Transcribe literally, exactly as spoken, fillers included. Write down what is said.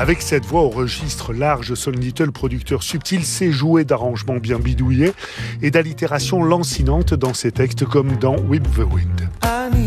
Avec cette voix au registre large, Son Little, producteur subtil, sait jouer d'arrangements bien bidouillés et d'allitérations lancinantes dans ses textes comme dans Whip the Wind.